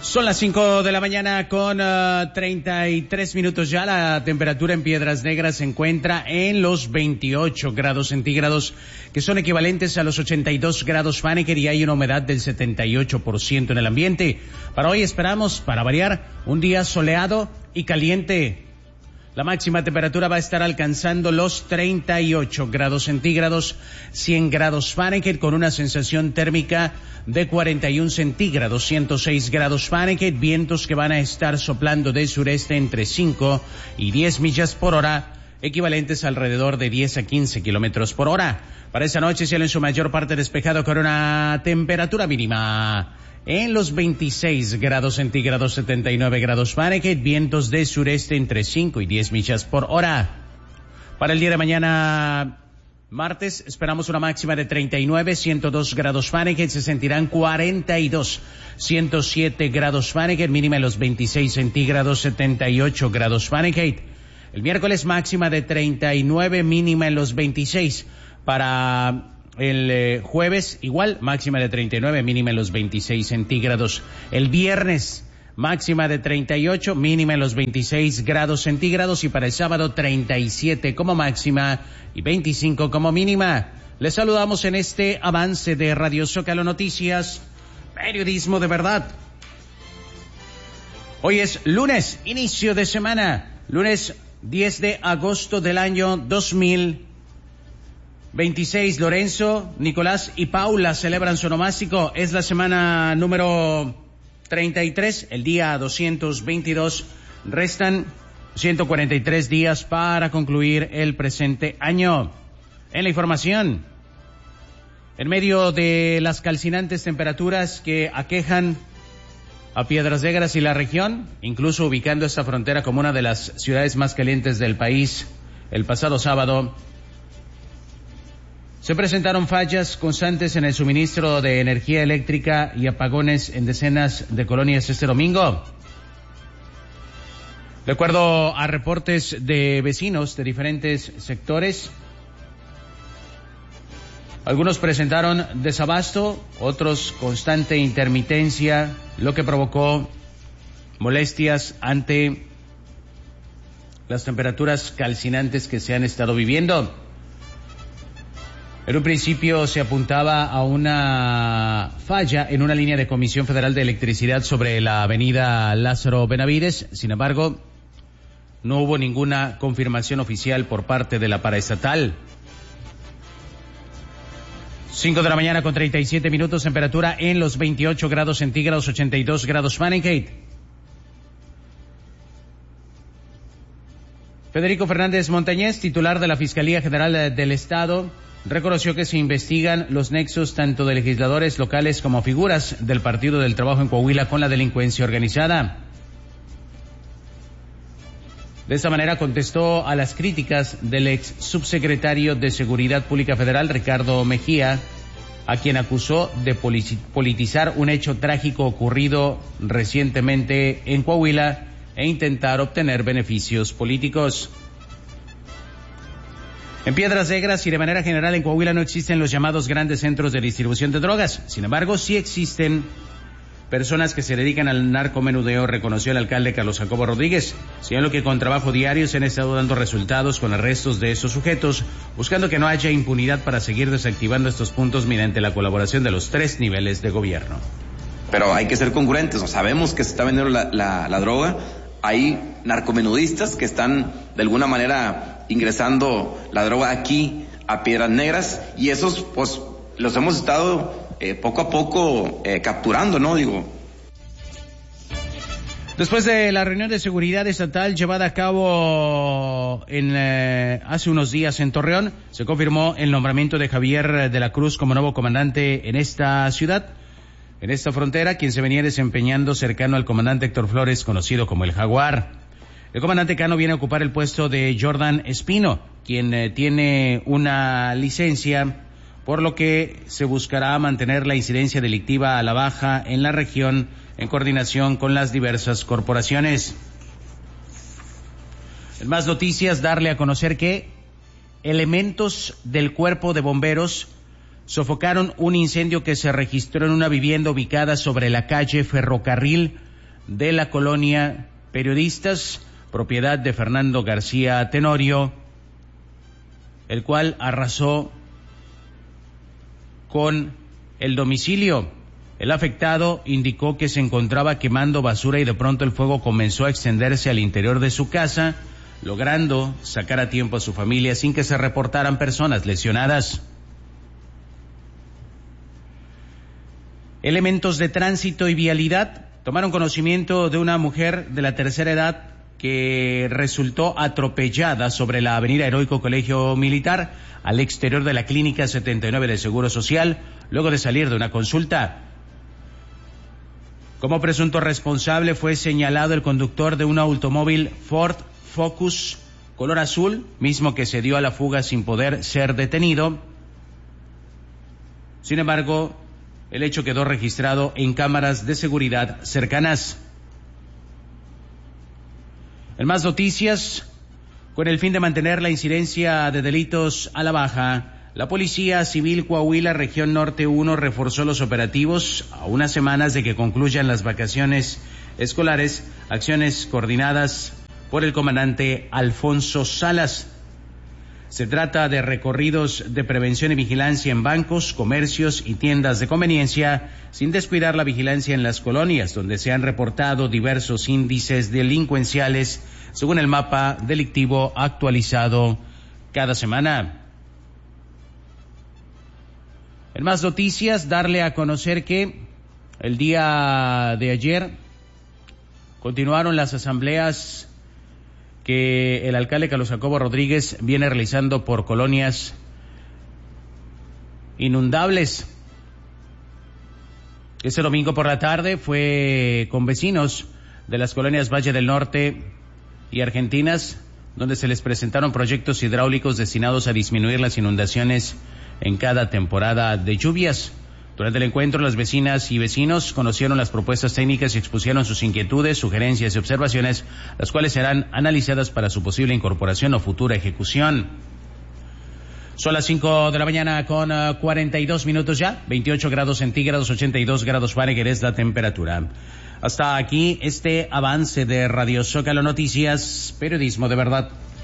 Son las 5 de la mañana con 33 minutos ya. La temperatura en Piedras Negras se encuentra en los 28 grados centígrados, que son equivalentes a los 82 grados Fahrenheit, y hay una humedad del 78% en el ambiente. Para hoy esperamos, para variar, un día soleado y caliente. La máxima temperatura va a estar alcanzando los 38 grados centígrados, 100 grados Fahrenheit, con una sensación térmica de 41 centígrados, 106 grados Fahrenheit, vientos que van a estar soplando de sureste entre 5 y 10 millas por hora, equivalentes a alrededor de 10 a 15 kilómetros por hora. Para esta noche, cielo en su mayor parte despejado con una temperatura mínima en los 26 grados centígrados, 79 grados Fahrenheit, vientos de sureste entre 5 y 10 millas por hora. Para el día de mañana, martes, esperamos una máxima de 39, 102 grados Fahrenheit, se sentirán 42, 107 grados Fahrenheit, mínima en los 26 centígrados, 78 grados Fahrenheit. El miércoles, máxima de 39, mínima en los 26. Para el jueves, igual, máxima de 39, mínima en los 26 centígrados. El viernes, máxima de 38, mínima en los 26 grados centígrados. Y para el sábado, 37 como máxima y 25 como mínima. Les saludamos en este avance de Radio Zócalo Noticias, periodismo de verdad. Hoy es lunes, inicio de semana, lunes 10 de agosto del año 2026. Lorenzo, Nicolás y Paula celebran su onomástico. Es la semana número 33, el día 222. Restan 143 días para concluir el presente año. En la información, en medio de las calcinantes temperaturas que aquejan a Piedras Negras y la región, incluso ubicando esta frontera como una de las ciudades más calientes del país, el pasado sábado se presentaron fallas constantes en el suministro de energía eléctrica y apagones en decenas de colonias este domingo. De acuerdo a reportes de vecinos de diferentes sectores, algunos presentaron desabasto, otros constante intermitencia, lo que provocó molestias ante las temperaturas calcinantes que se han estado viviendo. En un principio se apuntaba a una falla en una línea de Comisión Federal de Electricidad sobre la avenida Lázaro Benavides. Sin embargo, no hubo ninguna confirmación oficial por parte de la paraestatal. 5 de la mañana con 37 minutos, temperatura en los 28 grados centígrados, 82 grados Fahrenheit. Federico Fernández Montañez, titular de la Fiscalía General del Estado, reconoció que se investigan los nexos tanto de legisladores locales como figuras del Partido del Trabajo en Coahuila con la delincuencia organizada. De esta manera contestó a las críticas del ex subsecretario de Seguridad Pública Federal, Ricardo Mejía, a quien acusó de politizar un hecho trágico ocurrido recientemente en Coahuila e intentar obtener beneficios políticos. En Piedras Negras y de manera general en Coahuila no existen los llamados grandes centros de distribución de drogas. Sin embargo, sí existen personas que se dedican al narcomenudeo, reconoció el alcalde Carlos Jacobo Rodríguez, señaló que con trabajo diario se han estado dando resultados con arrestos de estos sujetos, buscando que no haya impunidad para seguir desactivando estos puntos mediante la colaboración de los 3 niveles de gobierno. Pero hay que ser congruentes, sabemos que se está vendiendo la droga, hay narcomenudistas que están de alguna manera ingresando la droga aquí a Piedras Negras y esos pues los hemos estado poco a poco capturando, ¿no? Después de la reunión de seguridad estatal llevada a cabo hace unos días en Torreón, se confirmó el nombramiento de Javier de la Cruz como nuevo comandante en esta ciudad, en esta frontera, quien se venía desempeñando cercano al comandante Héctor Flores, conocido como el Jaguar. El comandante Cano viene a ocupar el puesto de Jordan Espino, quien tiene una licencia, por lo que se buscará mantener la incidencia delictiva a la baja en la región en coordinación con las diversas corporaciones. En más noticias, darle a conocer que elementos del Cuerpo de Bomberos sofocaron un incendio que se registró en una vivienda ubicada sobre la calle Ferrocarril de la colonia Periodistas, propiedad de Fernando García Tenorio, el cual arrasó con el domicilio. El afectado indicó que se encontraba quemando basura y de pronto el fuego comenzó a extenderse al interior de su casa, logrando sacar a tiempo a su familia sin que se reportaran personas lesionadas. Elementos de tránsito y vialidad tomaron conocimiento de una mujer de la tercera edad que resultó atropellada sobre la avenida Heroico Colegio Militar, al exterior de la Clínica 79 de Seguro Social, luego de salir de una consulta. Como presunto responsable fue señalado el conductor de un automóvil Ford Focus color azul, mismo que se dio a la fuga sin poder ser detenido. Sin embargo, el hecho quedó registrado en cámaras de seguridad cercanas. En más noticias, con el fin de mantener la incidencia de delitos a la baja, la Policía Civil Coahuila Región Norte 1 reforzó los operativos a unas semanas de que concluyan las vacaciones escolares, acciones coordinadas por el comandante Alfonso Salas. Se trata de recorridos de prevención y vigilancia en bancos, comercios y tiendas de conveniencia, sin descuidar la vigilancia en las colonias, donde se han reportado diversos índices delincuenciales, según el mapa delictivo actualizado cada semana. En más noticias, darle a conocer que el día de ayer continuaron las asambleas que el alcalde Carlos Jacobo Rodríguez viene realizando por colonias inundables. Este domingo por la tarde fue con vecinos de las colonias Valle del Norte y Argentinas, donde se les presentaron proyectos hidráulicos destinados a disminuir las inundaciones en cada temporada de lluvias. Durante el encuentro, las vecinas y vecinos conocieron las propuestas técnicas y expusieron sus inquietudes, sugerencias y observaciones, las cuales serán analizadas para su posible incorporación o futura ejecución. Son las 5 de la mañana con 42 minutos ya, 28 grados centígrados, 82 grados Fahrenheit es la temperatura. Hasta aquí este avance de Radio Zócalo Noticias, periodismo de verdad.